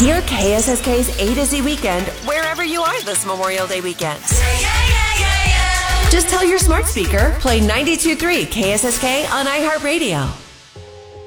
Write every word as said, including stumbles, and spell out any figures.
Hear K S S K's A to Z Weekend wherever you are this Memorial Day weekend. Yeah, yeah, yeah, yeah, yeah. Just tell your smart speaker, play ninety-two point three K S S K on iHeartRadio.